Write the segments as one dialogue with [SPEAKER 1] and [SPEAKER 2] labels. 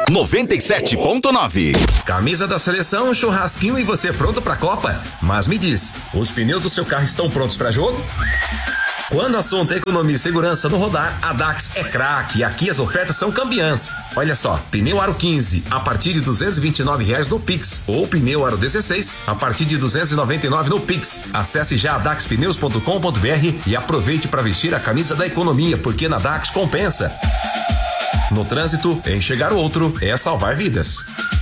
[SPEAKER 1] 97.9.
[SPEAKER 2] Camisa da seleção, churrasquinho e você pronto pra Copa? Mas me diz, os pneus do seu carro estão prontos pra jogo? Quando o assunto é economia e segurança no rodar, a Dax é craque e aqui as ofertas são campeãs. Olha só, pneu Aro 15 a partir de R$229 no Pix ou pneu Aro 16 a partir de R$299 no Pix. Acesse já daxpneus.com.br e aproveite para vestir a camisa da economia, porque na Dax compensa. No trânsito, enxergar o outro é salvar vidas.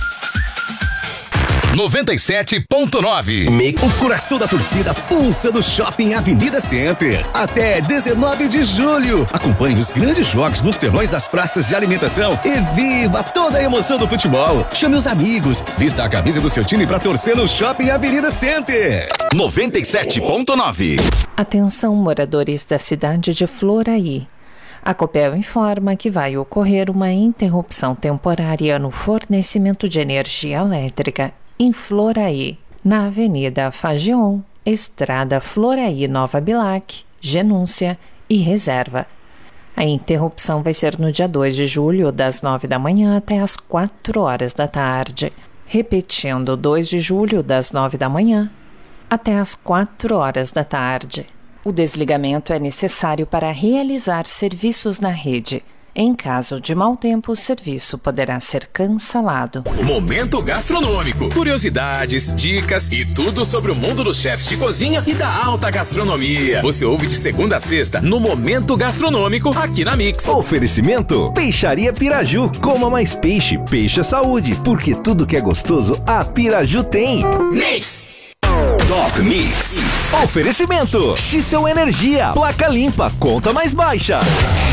[SPEAKER 1] 97.9.
[SPEAKER 3] O coração da torcida pulsa no Shopping Avenida Center. Até 19 de julho. Acompanhe os grandes jogos nos telões das praças de alimentação e viva toda a emoção do futebol. Chame os amigos, vista a camisa do seu time para torcer no Shopping Avenida Center.
[SPEAKER 1] 97.9.
[SPEAKER 4] Atenção, moradores da cidade de Floraí. A Copel informa que vai ocorrer uma interrupção temporária no fornecimento de energia elétrica em Floraí, na Avenida Fagion, Estrada Floraí Nova Bilac, Genúncia e Reserva. A interrupção vai ser no dia 2 de julho, das 9 da manhã até as 4 horas da tarde. Repetindo, 2 de julho, das 9 da manhã até as 4 horas da tarde. O desligamento é necessário para realizar serviços na rede. Em caso de mau tempo, o serviço poderá ser cancelado.
[SPEAKER 5] Momento gastronômico. Curiosidades, dicas e tudo sobre o mundo dos chefes de cozinha e da alta gastronomia. Você ouve de segunda a sexta no Momento Gastronômico aqui na Mix.
[SPEAKER 6] Oferecimento: Peixaria Piraju. Coma mais peixe. Peixe é saúde. Porque tudo que é gostoso, a Piraju tem.
[SPEAKER 5] Mix. Top Mix.
[SPEAKER 6] Oferecimento: Xcel Energia. Placa limpa, conta mais baixa.